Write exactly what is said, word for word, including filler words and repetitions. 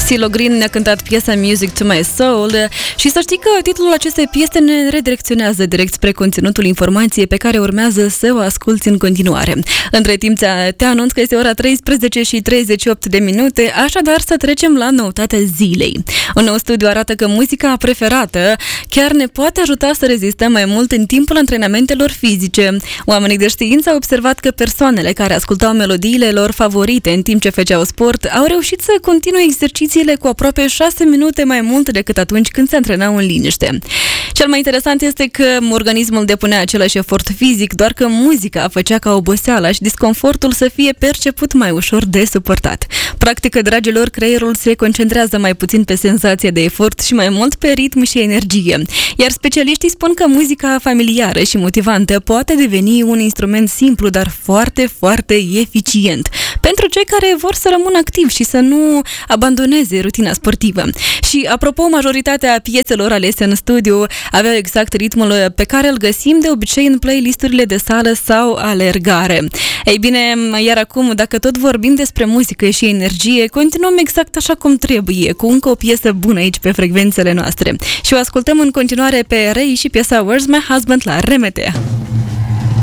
CeeLo Green ne-a cântat piesa Music to My Soul și să știi că titlul acestei piese ne redirecționează direct spre conținutul informației pe care urmează să o asculți în continuare. Între timp te anunț că este ora treisprezece și treizeci și opt de minute, așadar să trecem la noutatea zilei. Un nou studiu arată că muzica preferată chiar ne poate ajuta să rezistăm mai mult în timpul antrenamentelor fizice. Oamenii de știință au observat că persoanele care ascultau melodiile lor favorite în timp ce făceau sport au reușit să continue exercițiile cu aproape șase minute mai mult decât atunci când se antrenau în liniște. Cel mai interesant este că organismul depunea același efort fizic, doar că muzica făcea ca oboseala și disconfortul să fie perceput mai ușor de suportat. Practic, dragilor, creierul se concentrează mai puțin pe senzația de efort și mai mult pe ritm și energie. Iar specialiștii spun că muzica familiară și motivantă poate deveni un instrument simplu, dar foarte, foarte eficient pentru cei care vor să rămână activi și să nu abandoneze rutina sportivă. Și, apropo, majoritatea pieselor alese în studiu aveau exact ritmul pe care îl găsim de obicei în playlisturile de sală sau alergare. Ei bine, iar acum, dacă tot vorbim despre muzică și energie, continuăm exact așa cum trebuie, cu încă o piesă bună aici pe frecvențele noastre. Și o ascultăm în continuare pe Ray și piesa Where's My Husband la R M T.